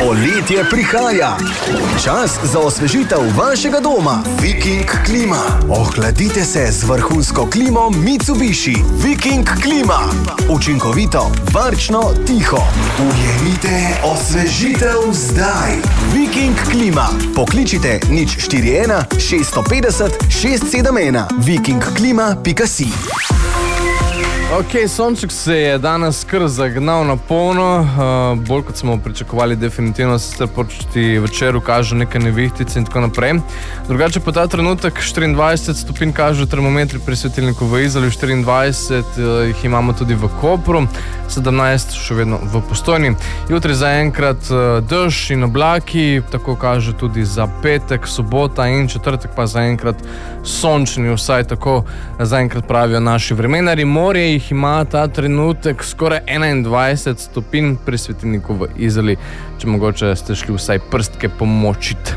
Poletje prihaja. Čas za osvežitev vašega doma. Viking klima. Ohladite se z vrhunsko klimo Mitsubishi. Viking klima. Učinkovito, varčno, tiho. Ujemite osvežitev zdaj. Viking klima. Pokličite 041 650 671. vikingklima.si. Ok, sonček se je danes kar zagnal na polno, bolj kot smo pričakovali, definitivno se sicer početi večeru kaže nekaj nevihtic in tako naprej. Drugače pa ta trenutek 24 stopinj kaže termometri pri svetilniku v Izoli, 24 jih imamo tudi v Kopru, 17 še vedno v Postojni. Jutri zaenkrat dež in oblaki, tako kaže tudi za petek, sobota in četrtek pa zaenkrat sončni, vsaj tako zaenkrat pravijo naši vremenari. Morje jih ima ta trenutek skoraj 21 stopinj pri svetilniku v Izoli, če mogoče ste šli vsaj prstke pomočiti.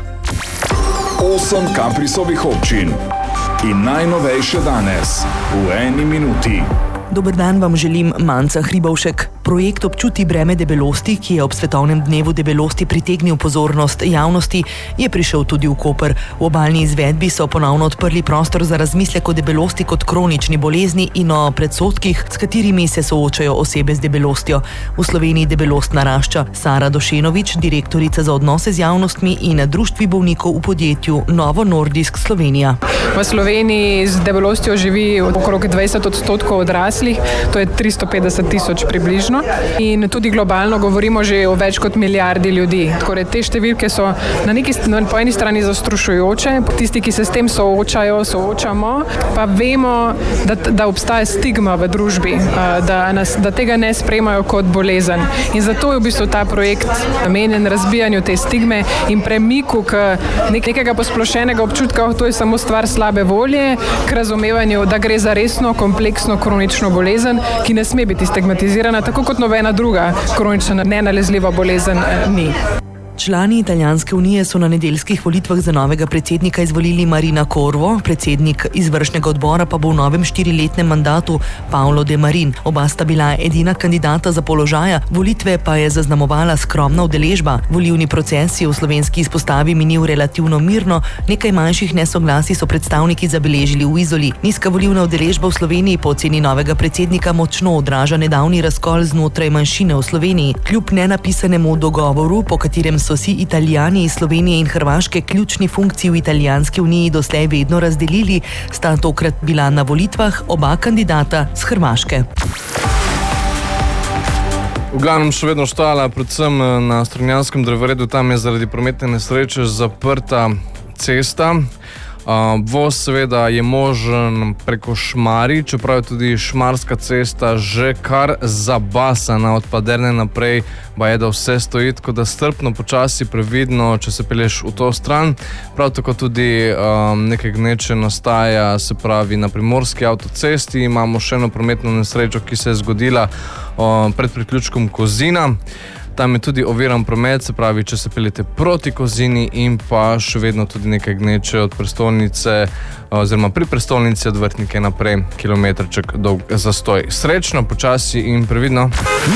8 Kaprisovih občin in najnovejše danes v 1 minuti. Dober dan vam želim, Manca Hribovšek. Projekt Občuti breme debelosti, ki je ob svetovnem dnevu debelosti pritegnil pozornost javnosti, je prišel tudi v Koper. V obalni izvedbi so ponovno odprli prostor za razmislek o debelosti kot kronični bolezni in o predsodkih, s katerimi se soočajo osebe z debelostjo. V Sloveniji debelost narašča. Sara Došenovič, direktorica za odnose z javnostmi in društvi bolnikov v podjetju Novo Nordisk Slovenija. V Sloveniji z debelostjo živi okrog 20% odraslih, to je 350 000 približno. In tudi globalno govorimo že o več kot milijardi ljudi. Torej, te številke so po eni strani zastrašujoče, tisti, ki se s tem soočamo, pa vemo, da obstaja stigma v družbi, da tega ne sprejemajo kot bolezen. In zato je v bistvu ta projekt namenjen razbijanju te stigme in premiku k nekega posplošenega občutka, to je samo stvar slabe volje, k razumevanju, da gre za resno, kompleksno, kronično bolezen, ki ne sme biti stigmatizirana, tako kot nobena druga kronična nenalezljiva bolezen ni. Člani Italijanske unije so na nedeljskih volitvah za novega predsednika izvolili Marina Corvo, predsednik izvršnega odbora pa bo v novem 4-letnem mandatu Paolo De Marin. Oba sta bila edina kandidata za položaja, volitve pa je zaznamovala skromna udeležba. Volilni proces je v slovenski izpostavi minil relativno mirno, nekaj manjših nesoglasij so predstavniki zabeležili v Izoli. Nizka volilna udeležba v Sloveniji po oceni novega predsednika močno odraža nedavni razkol znotraj manjšine v Sloveniji. Kljub nenapisanemu dogovoru, po katerem so si Italijani iz Slovenije in Hrvaške ključni funkciji v Italijanski uniji doslej vedno razdelili, sta tokrat bila na volitvah oba kandidata z Hrvaške. V glavnem še vedno štala, predvsem na Strunjanskem drevoredu, tam je zaradi prometne nesreče zaprta cesta. Voz seveda je možen preko Šmarij, čeprav je tudi Šmarska cesta že kar zabasana, od Paderne naprej pa je, da vse stoji, tako da strpno, počasi, previdno, če se pelješ v to stran. Prav tako tudi nekaj gneče nastaja, se pravi na Primorski avtocesti. Imamo še eno prometno nesrečo, ki se je zgodila pred priključkom Kozina. Tam je tudi oviran promet, se pravi, če se peljete proti Kozini, in pa še vedno tudi nekaj gneče od prestolnice, oziroma pri prestolnici od Vrtnike naprej, kilometrček dolg zastoj. Srečno, počasi in previdno.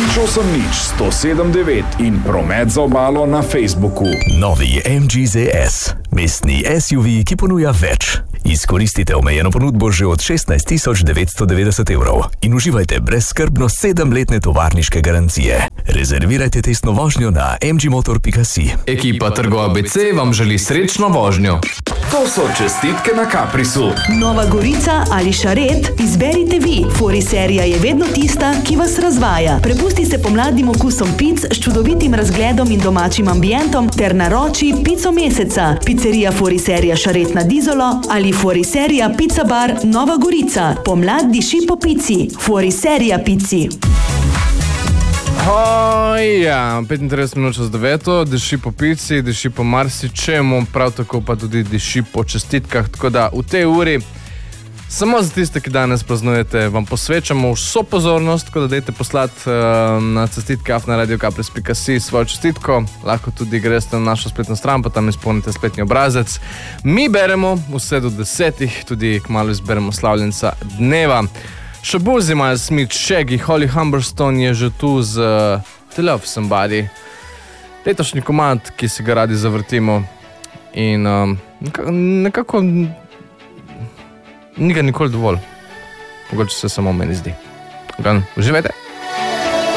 080 107 9 in promet za obalo na Facebooku. Novi MG ZS, mestni SUV, ki ponuja več. Izkoristite omejeno ponudbo že od 16 990 evrov in uživajte brezskrbno 7-letne tovarniške garancije. Rezervirajte testno vožnjo na mgmotor.si. Ekipa Trgo ABC vam želi srečno vožnjo. To so čestitke na Kaprisu. Nova Gorica ali Šared, izberite vi. Fori serija je vedno tista, ki vas razvaja. Prepusti se pomladnim okusom pic s čudovitim razgledom in domačim ambientom ter naroči pico meseca. Pizzerija Fori serija Šared nad Izolo ali Fori serija Pizza Bar Nova Gorica. Pomlad diši po pici. Fori serija pici. 35 minut čez 9, diši po pici, diši po marsičemu, prav tako pa tudi diši po čestitkah, tako da v tej uri samo za tiste, ki danes praznujete, vam posvečamo vso pozornost, tako da dajte poslati na čestitke@radiokapris.si svojo čestitko, lahko tudi greste na našo spletno stran, pa tam izpolnite spletni obrazec. Mi beremo vse do 10, tudi kmalu izberemo slavljenca dneva. Shabuzi, Miles Smith, Shaggy, Holly Humberstone je že tu z To Love Somebody. letošnji komad, ki si ga radi zavrtimo in nekako ni ga nikoli dovolj. Mogoče se samo meni zdi. Uživajte!